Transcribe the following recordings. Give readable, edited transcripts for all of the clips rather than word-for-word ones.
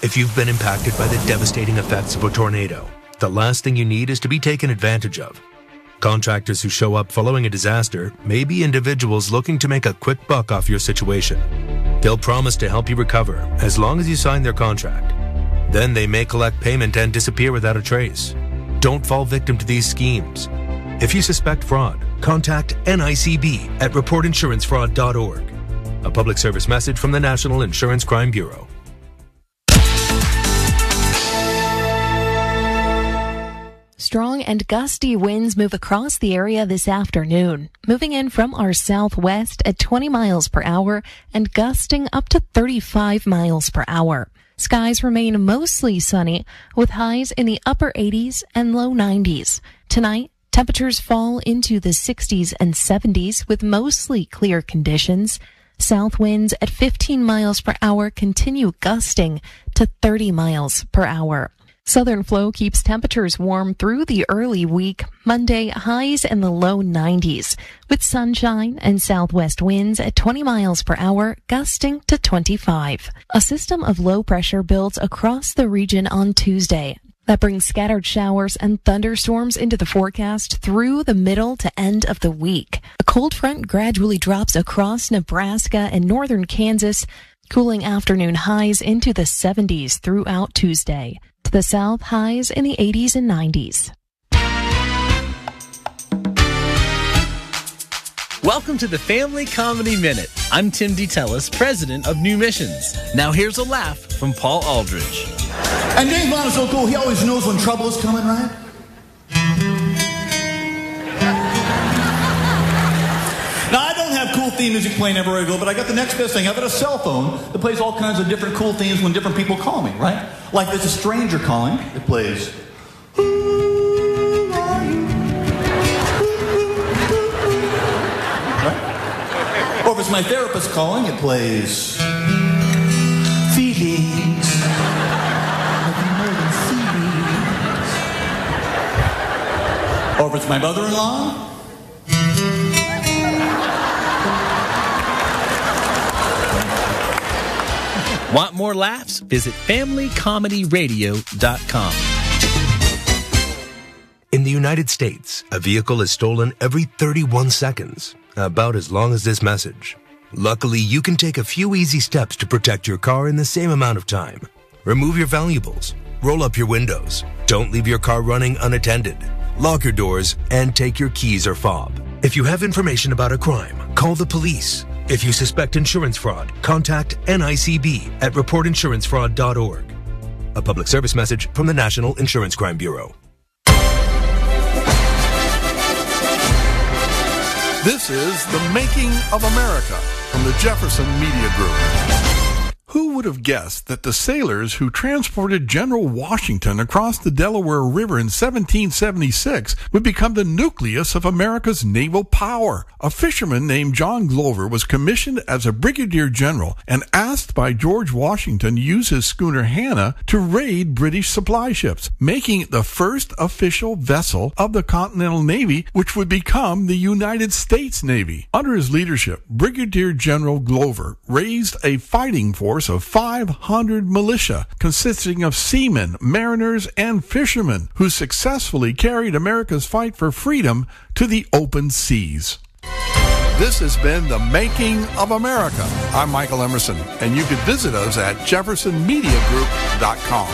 If you've been impacted by the devastating effects of a tornado, the last thing you need is to be taken advantage of. Contractors who show up following a disaster may be individuals looking to make a quick buck off your situation. They'll promise to help you recover as long as you sign their contract. Then they may collect payment and disappear without a trace. Don't fall victim to these schemes. If you suspect fraud, contact NICB at reportinsurancefraud.org. A public service message from the National Insurance Crime Bureau. Strong and gusty winds move across the area this afternoon, moving in from our southwest at 20 miles per hour and gusting up to 35 miles per hour. Skies remain mostly sunny with highs in the upper 80s and low 90s. Tonight, temperatures fall into the 60s and 70s with mostly clear conditions. South winds at 15 miles per hour continue gusting to 30 miles per hour. Southern flow keeps temperatures warm through the early week. Monday, highs in the low 90s, with sunshine and southwest winds at 20 miles per hour, gusting to 25. A system of low pressure builds across the region on Tuesday. That brings scattered showers and thunderstorms into the forecast through the middle to end of the week. A cold front gradually drops across Nebraska and northern Kansas, cooling afternoon highs into the 70s throughout Tuesday. To the south, highs in the 80s and 90s. Welcome to the Family Comedy Minute. I'm Tim DeTellis, president of New Missions. Now here's a laugh from Paul Aldridge. And James Bond is so cool, he always knows when trouble is coming, right? Now, I don't have cool theme music playing everywhere I go, but I got the next best thing. I've got a cell phone that plays all kinds of different cool themes when different people call me, right? Like there's a stranger calling, it plays, "Who are you?" Right? Or if it's my therapist calling, it plays, "Feelings." Or if it's my mother-in-law, Want more laughs? Visit FamilyComedyRadio.com. In the United States, a vehicle is stolen every 31 seconds, about as long as this message. Luckily, you can take a few easy steps to protect your car in the same amount of time. Remove your valuables, roll up your windows, don't leave your car running unattended, lock your doors, and take your keys or fob. If you have information about a crime, call the police. If you suspect insurance fraud, contact NICB at reportinsurancefraud.org. A public service message from the National Insurance Crime Bureau. This is The Making of America from the Jefferson Media Group. Who would have guessed that the sailors who transported General Washington across the Delaware River in 1776 would become the nucleus of America's naval power? A fisherman named John Glover was commissioned as a brigadier general and asked by George Washington to use his schooner Hannah to raid British supply ships, making it the first official vessel of the Continental Navy, which would become the United States Navy. Under his leadership, Brigadier General Glover raised a fighting force of 500 militia consisting of seamen, mariners, and fishermen who successfully carried America's fight for freedom to the open seas. This has been The Making of America. I'm Michael Emerson, and you can visit us at jeffersonmediagroup.com.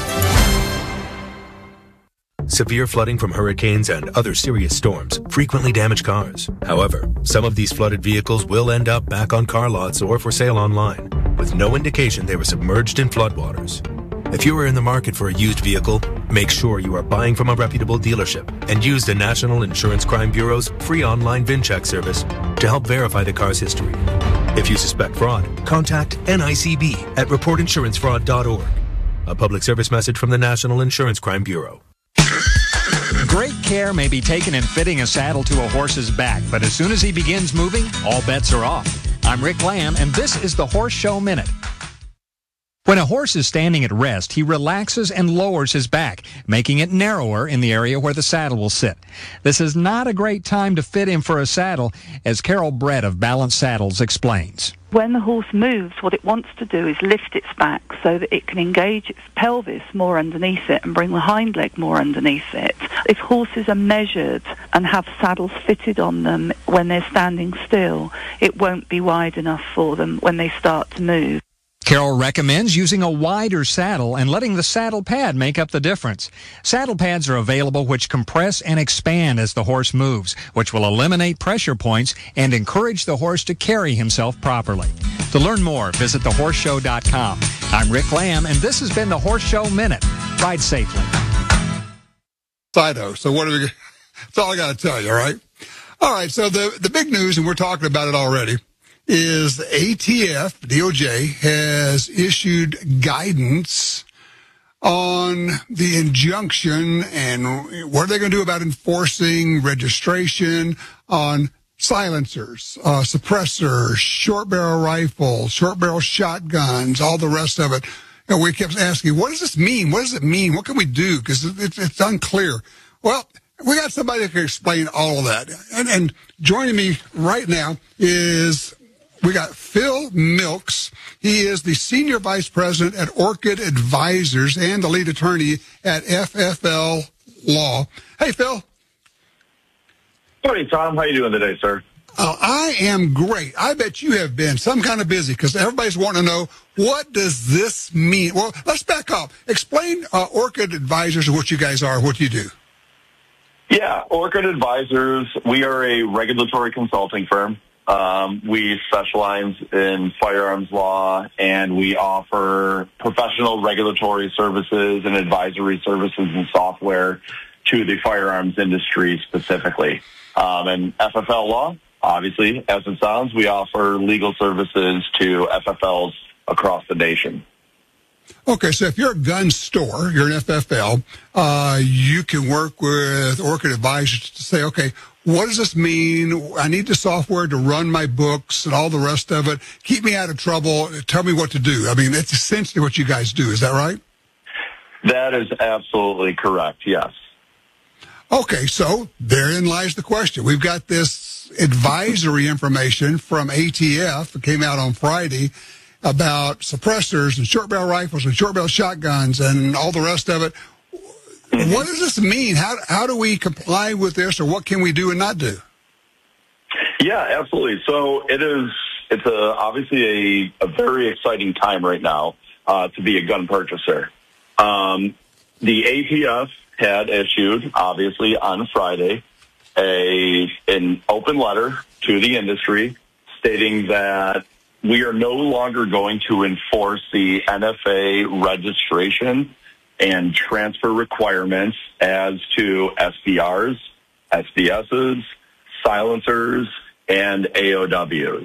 Severe flooding from hurricanes and other serious storms frequently damage cars. However, some of these flooded vehicles will end up back on car lots or for sale online, with no indication they were submerged in floodwaters. If you are in the market for a used vehicle, make sure you are buying from a reputable dealership and use the National Insurance Crime Bureau's free online VIN check service to help verify the car's history. If you suspect fraud, contact NICB at reportinsurancefraud.org. A public service message from the National Insurance Crime Bureau. Great care may be taken in fitting a saddle to a horse's back, but as soon as he begins moving, all bets are off. I'm Rick Lamb, and this is the Horse Show Minute. When a horse is standing at rest, he relaxes and lowers his back, making it narrower in the area where the saddle will sit. This is not a great time to fit him for a saddle, as Carol Brett of Balance Saddles explains. When the horse moves, what it wants to do is lift its back so that it can engage its pelvis more underneath it and bring the hind leg more underneath it. If horses are measured and have saddles fitted on them when they're standing still, it won't be wide enough for them when they start to move. Carol recommends using a wider saddle and letting the saddle pad make up the difference. Saddle pads are available which compress and expand as the horse moves, which will eliminate pressure points and encourage the horse to carry himself properly. To learn more, visit thehorseshow.com. I'm Rick Lamb, and this has been the Horse Show Minute. Ride safely. Fido. So what are we? That's all I got to tell you. All right. All right. So the big news, and we're talking about it already, is the ATF, DOJ, has issued guidance on the injunction and what are they going to do about enforcing registration on silencers, suppressors, short barrel rifles, short barrel shotguns, all the rest of it. And we kept asking, what does this mean? What does it mean? What can we do? Because it's unclear. Well, we got somebody that can explain all of that. And joining me right now is... we got Phil Milks. He is the Senior Vice President at Orchid Advisors and the lead attorney at FFL Law. Hey, Phil. Morning, Tom. How you doing today, sir? I am great. I bet you have been some kind of busy because everybody's wanting to know, what does this mean? Well, let's back up. Explain Orchid Advisors, what you guys are, what you do. Yeah, Orchid Advisors, we are a regulatory consulting firm. We specialize in firearms law, and we offer professional regulatory services and advisory services and software to the firearms industry specifically. And FFL Law, obviously, as it sounds, we offer legal services to FFLs across the nation. Okay, so if you're a gun store, you're an FFL, you can work with Orchid Advisors to say, okay, what does this mean? I need the software to run my books and all the rest of it. Keep me out of trouble. Tell me what to do. I mean, that's essentially what you guys do. Is that right? That is absolutely correct, yes. Okay, so therein lies the question. We've got this advisory information from ATF that came out on Friday about suppressors and short barrel rifles and short barrel shotguns and all the rest of it. What does this mean? How do we comply with this, or what can we do and not do? Yeah, absolutely. So it's obviously a very exciting time right now to be a gun purchaser. The ATF had issued, obviously, on Friday, an open letter to the industry stating that we are no longer going to enforce the NFA registration and transfer requirements as to SBRs, SBSs, silencers, and AOWs.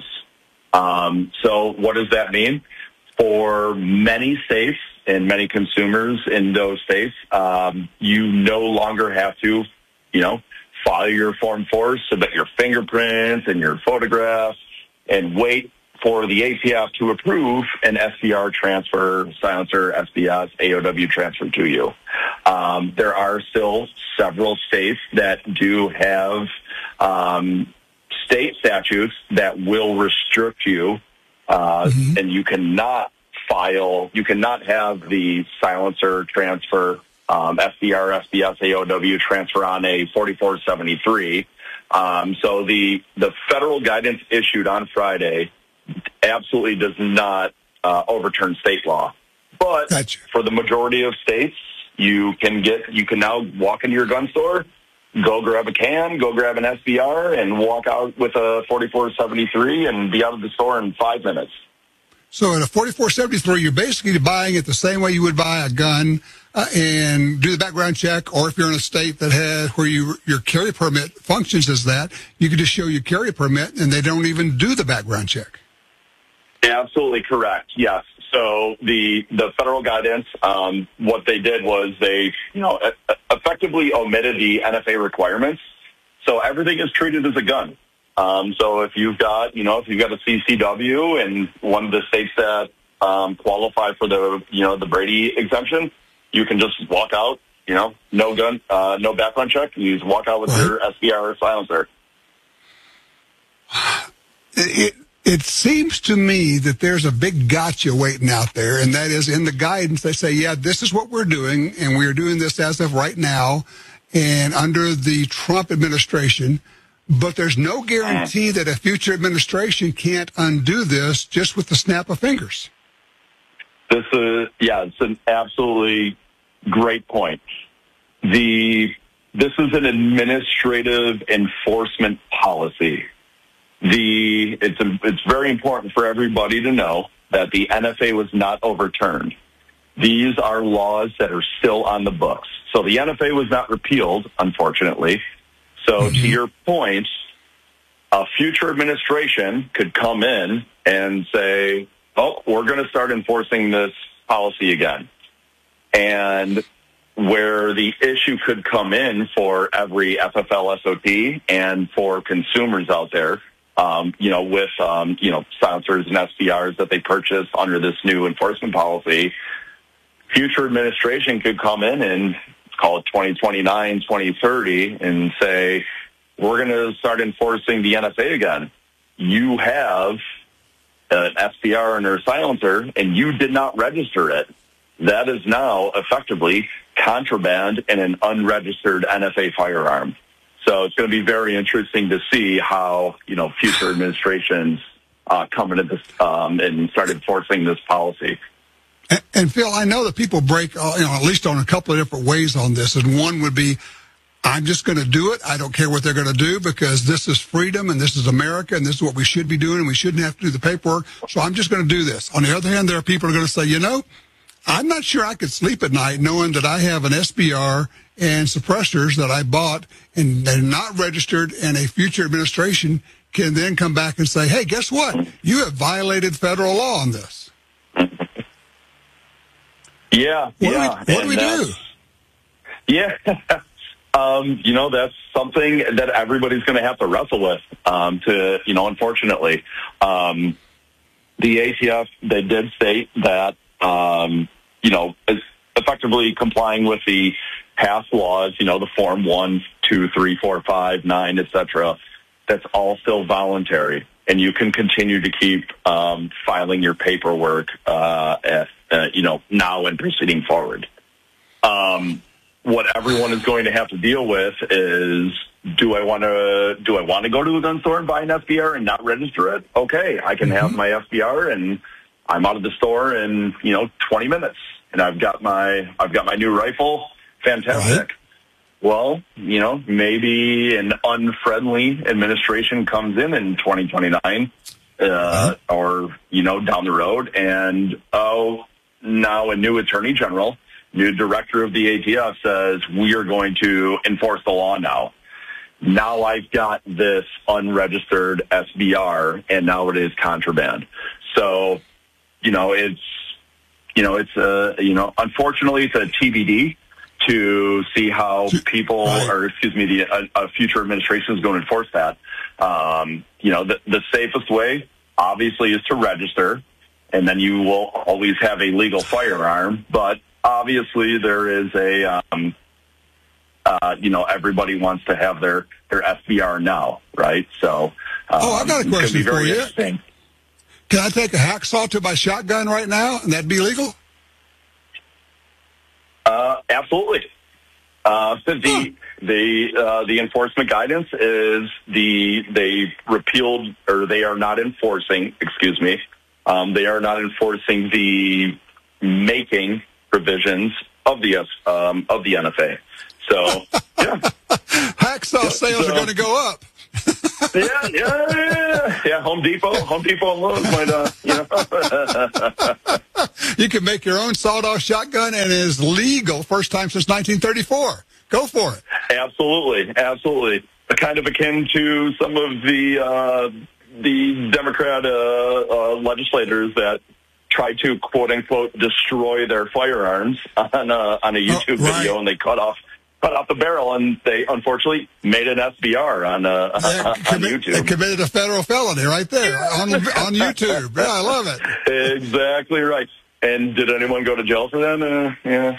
So what does that mean? For many states and many consumers in those states, you no longer have to, file your Form 4, submit your fingerprints and your photographs, and wait for the ATF to approve an SBR transfer, silencer, SBS, AOW transfer to you. There are still several states that do have state statutes that will restrict you, and you cannot have the silencer transfer, SBR, SBS, AOW transfer on a 4473. So the federal guidance issued on Friday absolutely does not overturn state law. But Gotcha. For the majority of states, you can now walk into your gun store, go grab a can, go grab an SBR, and walk out with a 4473 and be out of the store in 5 minutes. So in a 4473, you're basically buying it the same way you would buy a gun and do the background check, or if you're in a state that has where your carry permit functions as that, you can just show your carry permit and they don't even do the background check. Absolutely correct. Yes. So the federal guidance, what they did was they, effectively omitted the NFA requirements. So everything is treated as a gun. So if you've got a CCW in one of the states that qualify for the Brady exemption, you can just walk out, no gun, no background check. You just walk out with your SBR silencer. It seems to me that there's a big gotcha waiting out there, and that is in the guidance. They say, yeah, this is what we're doing, and we are doing this as of right now and under the Trump administration. But there's no guarantee that a future administration can't undo this just with the snap of fingers. It's an absolutely great point. This is an administrative enforcement policy. It's very important for everybody to know that the NFA was not overturned. These are laws that are still on the books. So the NFA was not repealed, unfortunately. So to your point, a future administration could come in and say, oh, we're going to start enforcing this policy again. And where the issue could come in for every FFL SOT and for consumers out there, with silencers and SBRs that they purchase under this new enforcement policy, future administration could come in and call it 2029, 2030 and say, we're going to start enforcing the NFA again. You have an SBR and or silencer and you did not register it. That is now effectively contraband and an unregistered NFA firearm. So it's going to be very interesting to see how, future administrations come into this and start enforcing this policy. And Phil, I know that people break, at least on a couple of different ways on this. And one would be, I'm just going to do it. I don't care what they're going to do because this is freedom and this is America and this is what we should be doing and we shouldn't have to do the paperwork. So I'm just going to do this. On the other hand, there are people who are going to say, I'm not sure I could sleep at night knowing that I have an SBR and suppressors that I bought and they're not registered, and a future administration can then come back and say, hey, guess what? You have violated federal law on this. Yeah. What do we do? Yeah. That's something that everybody's going to have to wrestle with, unfortunately. The ATF, they did state that, is effectively complying with the past laws, the Form 1, 2, 3, 4, 5, 9, et cetera. That's all still voluntary. And you can continue to keep filing your paperwork, now and proceeding forward. What everyone is going to have to deal with is, do I want to go to a gun store and buy an SBR and not register it? Okay, I can have my SBR and I'm out of the store in 20 minutes, and I've got my new rifle. Fantastic. Right. Well, maybe an unfriendly administration comes in 2029, or down the road, and now a new attorney general, new director of the ATF says we are going to enforce the law now. Now I've got this unregistered SBR, and now it is contraband. So, unfortunately, it's a TBD to see how people, a future administration is going to enforce that. The safest way, obviously, is to register, and then you will always have a legal firearm. But obviously, there is everybody wants to have their SBR now, right? So, I've got a question for you. Can I take a hacksaw to my shotgun right now, and that'd be legal? Absolutely. The enforcement guidance is they repealed, or they are not enforcing. Excuse me. They are not enforcing the making provisions of the NFA. So, yeah. Hacksaw sales are going to go up. Yeah. Home Depot and Lowe's might, You can make your own sawed-off shotgun, and it is legal first time since 1934. Go for it. Absolutely. Kind of akin to some of the Democrat legislators that try to quote unquote destroy their firearms on a YouTube video, and they cut off cut off the barrel, and they unfortunately made an SBR on YouTube. They committed a federal felony right there on YouTube. Yeah, I love it. Exactly right. And did anyone go to jail for that? No.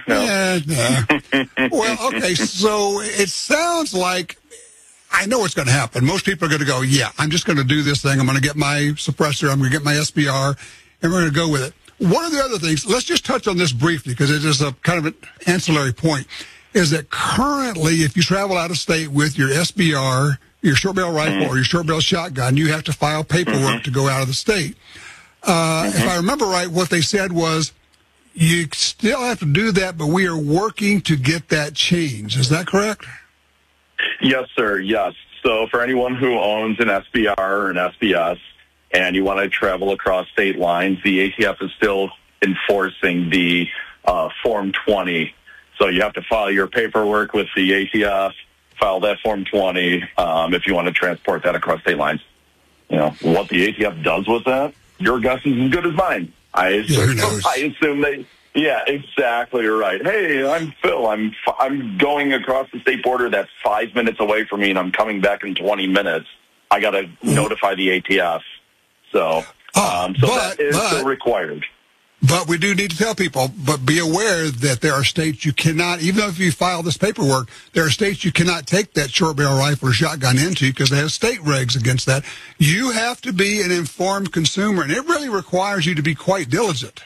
Yeah. Well, okay, so it sounds like I know what's going to happen. Most people are going to go, yeah, I'm just going to do this thing. I'm going to get my suppressor. I'm going to get my SBR, and we're going to go with it. One of the other things, let's just touch on this briefly because it is a kind of an ancillary point, is that currently if you travel out of state with your SBR, your short barrel rifle, or your short barrel shotgun, you have to file paperwork to go out of the state. If I remember right, what they said was you still have to do that, but we are working to get that changed. Is that correct? Yes, sir. Yes. So for anyone who owns an SBR or an SPS and you want to travel across state lines, the ATF is still enforcing the Form 20. So you have to file your paperwork with the ATF, file that Form 20 if you want to transport that across state lines. You know, what the ATF does with that, your guess is as good as mine. I assume they... Yeah, exactly right. Hey, I'm Phil. I'm going across the state border that's 5 minutes away from me, and I'm coming back in 20 minutes. I got to notify the ATF. So that is still required. But we do need to tell people, but be aware that there are states you cannot, even though if you file this paperwork, there are states you cannot take that short barrel rifle or shotgun into because they have state regs against that. You have to be an informed consumer, and it really requires you to be quite diligent.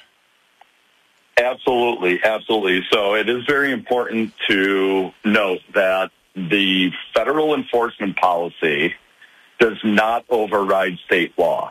Absolutely, absolutely. So it is very important to note that the federal enforcement policy does not override state law.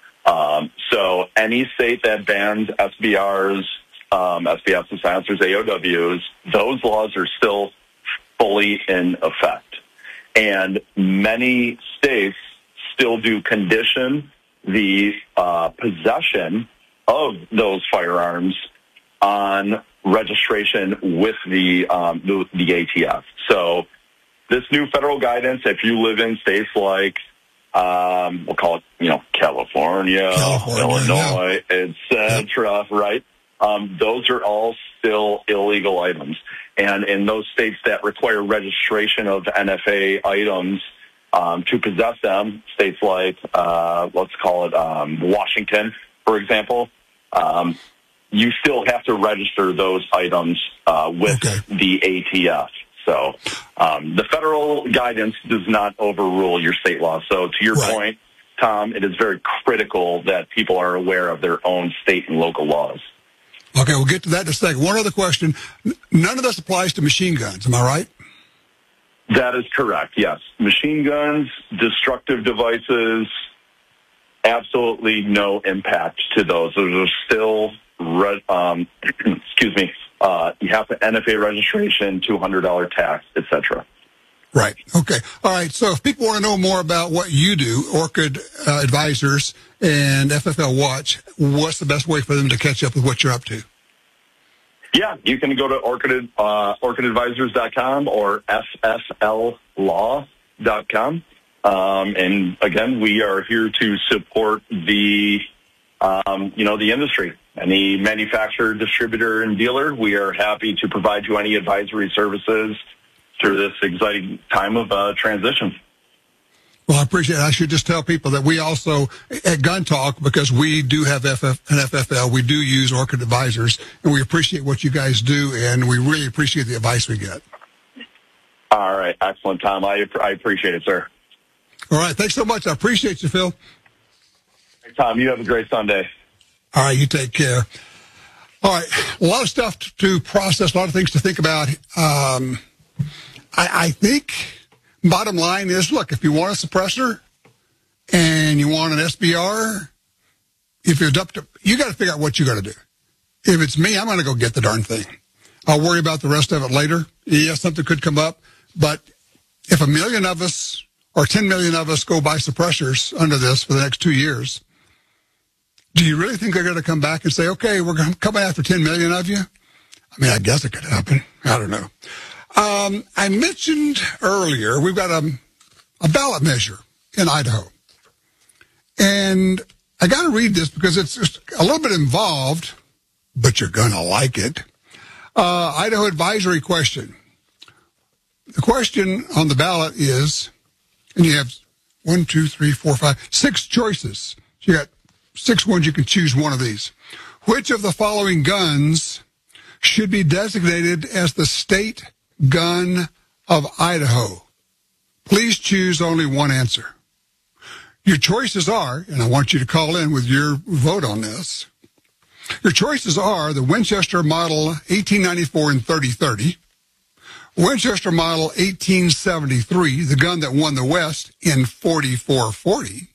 So any state that bans SBRs, SBFs and silencers, AOWs, those laws are still fully in effect. And many states still do condition the possession of those firearms on registration with the ATF. So this new federal guidance, if you live in states like we'll call it, California, Illinois, etc., right? Those are all still illegal items. And in those states that require registration of NFA items to possess them, states like, let's call it Washington, for example, you still have to register those items with the ATF. So the federal guidance does not overrule your state law. So to your point, Tom, it is very critical that people are aware of their own state and local laws. Okay, we'll get to that in a second. One other question. None of this applies to machine guns, am I right? That is correct, yes. Machine guns, destructive devices, absolutely no impact to those. Those are still, you have to NFA registration, $200 tax, etc. Right. Okay. All right. So if people want to know more about what you do, Orchid Advisors and FFL Watch, what's the best way for them to catch up with what you're up to? Yeah, you can go to orchidadvisors.com or ffllaw.com. And again, we are here to support the industry. Any manufacturer, distributor, and dealer, we are happy to provide you any advisory services through this exciting time of transition. Well, I appreciate it. I should just tell people that we also, at Gun Talk, because we do have an FFL, we do use Orchid Advisors, and we appreciate what you guys do, and we really appreciate the advice we get. All right. Excellent, Tom. I appreciate it, sir. All right. Thanks so much. I appreciate you, Phil. Hey, Tom, you have a great Sunday. All right. You take care. All right. A lot of stuff to process, a lot of things to think about. I think bottom line is, look, if you want a suppressor and you want an SBR, if it's up to, you got to figure out what you got to do. If it's me, I'm going to go get the darn thing. I'll worry about the rest of it later. Yes, something could come up, but if 1 million of us or 10 million of us go buy suppressors under this for the next 2 years, do you really think they're going to come back and say, okay, we're coming after 10 million of you? I mean, I guess it could happen. I don't know. I mentioned earlier, we've got a ballot measure in Idaho. And I got to read this because it's just a little bit involved, but you're going to like it. Idaho advisory question. the question on the ballot is, and you have 1, 2, 3, 4, 5, 6 choices. You got 6 ones. You can choose one of these. Which of the following guns should be designated as the state gun of Idaho? Please choose only one answer. Your choices are, and I want you to call in with your vote on this. Your choices are the Winchester Model 1894 and 3030, Winchester Model 1873, the gun that won the West in 4440,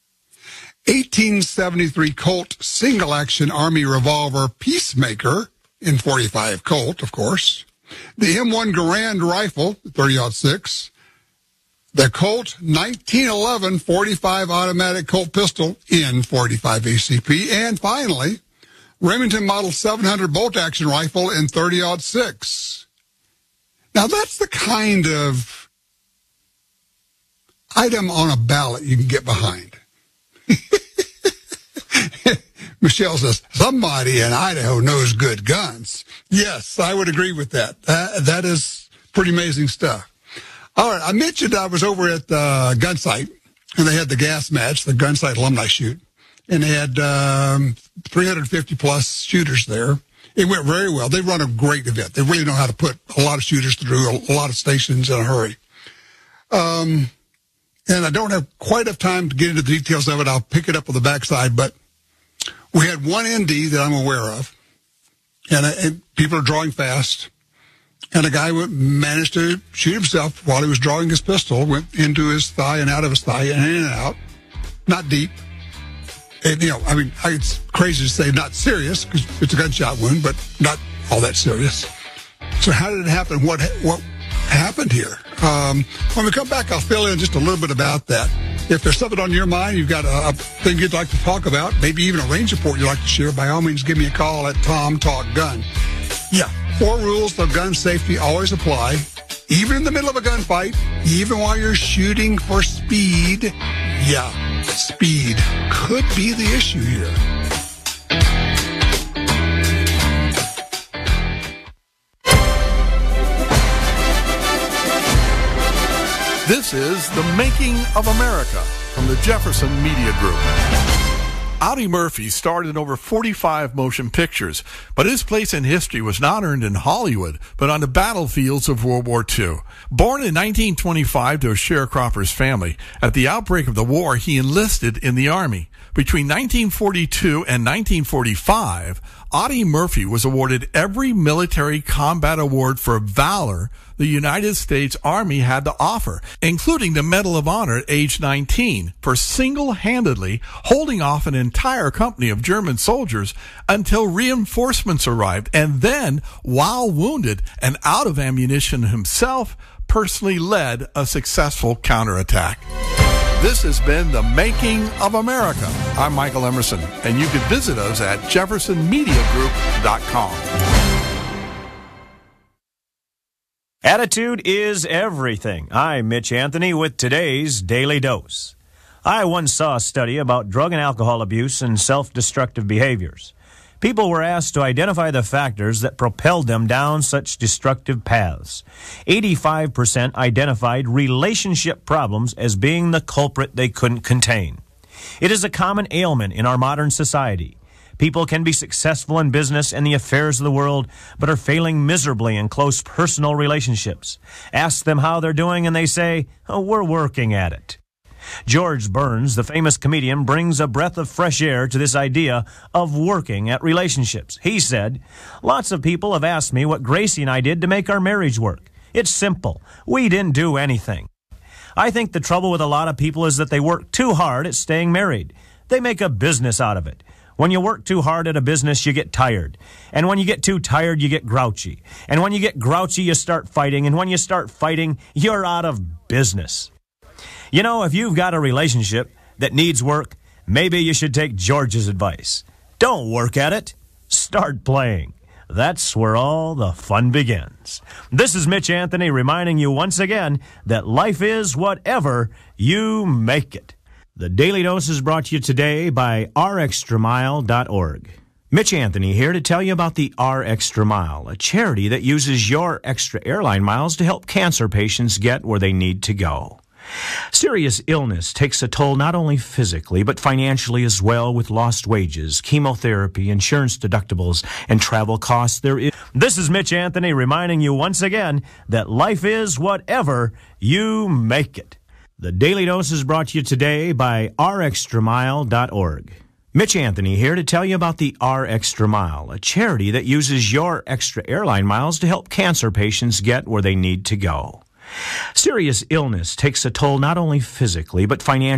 1873 Colt single-action Army revolver Peacemaker in 45 Colt, of course, the M1 Garand rifle, 30-06, the Colt 1911 45 automatic Colt pistol in 45 ACP, and finally, Remington Model 700 bolt-action rifle in 30-06. Now, that's the kind of item on a ballot you can get behind. Michelle says, somebody in Idaho knows good guns. Yes, I would agree with that. That is pretty amazing stuff. All right, I mentioned I was over at the Gunsight, and they had the gas match, the Gunsight alumni shoot, and they had 350-plus shooters there. It went very well. They run a great event. They really know how to put a lot of shooters through a lot of stations in a hurry. And I don't have quite enough time to get into the details of it. I'll pick it up on the backside, but we had one ND that I'm aware of, and people are drawing fast. And a guy managed to shoot himself while he was drawing his pistol, went into his thigh and out of his thigh and in and out. Not deep. And, it's crazy to say not serious because it's a gunshot wound, but not all that serious. So how did it happen? What happened here? When we come back, I'll fill in just a little bit about that. If there's something on your mind, you've got a thing you'd like to talk about, maybe even a range report you'd like to share, by all means, give me a call at Tom Talk Gun. Yeah, 4 rules of gun safety always apply, even in the middle of a gunfight, even while you're shooting for speed. Yeah, speed could be the issue here. This is The Making of America from the Jefferson Media Group. Audie Murphy starred in over 45 motion pictures, but his place in history was not earned in Hollywood, but on the battlefields of World War II. Born in 1925 to a sharecropper's family, at the outbreak of the war, he enlisted in the Army. Between 1942 and 1945, Audie Murphy was awarded every military combat award for valor the United States Army had to offer, including the Medal of Honor at age 19 for single-handedly holding off an entire company of German soldiers until reinforcements arrived, and then, while wounded and out of ammunition himself, personally led a successful counterattack. This has been The Making of America. I'm Michael Emerson, and you can visit us at jeffersonmediagroup.com. Attitude is everything. I'm Mitch Anthony with today's Daily Dose. I once saw a study about drug and alcohol abuse and self-destructive behaviors. People were asked to identify the factors that propelled them down such destructive paths. 85% identified relationship problems as being the culprit they couldn't contain. It is a common ailment in our modern society. People can be successful in business and the affairs of the world, but are failing miserably in close personal relationships. Ask them how they're doing, and they say, "Oh, we're working at it." George Burns, the famous comedian, brings a breath of fresh air to this idea of working at relationships. He said, "Lots of people have asked me what Gracie and I did to make our marriage work. It's simple. We didn't do anything." I think the trouble with a lot of people is that they work too hard at staying married. They make a business out of it. When you work too hard at a business, you get tired. And when you get too tired, you get grouchy. And when you get grouchy, you start fighting. And when you start fighting, you're out of business. You know, if you've got a relationship that needs work, maybe you should take George's advice. Don't work at it. Start playing. That's where all the fun begins. This is Mitch Anthony reminding you once again that life is whatever you make it. The Daily Dose is brought to you today by ourextramile.org. Mitch Anthony here to tell you about the R Extra Mile, a charity that uses your extra airline miles to help cancer patients get where they need to go. Serious illness takes a toll not only physically, but financially as well, with lost wages, chemotherapy, insurance deductibles, and travel costs. This is Mitch Anthony reminding you once again that life is whatever you make it. The Daily Dose is brought to you today by rextramile.org. Mitch Anthony here to tell you about the R Extra Mile, a charity that uses your extra airline miles to help cancer patients get where they need to go. Serious illness takes a toll not only physically, but financially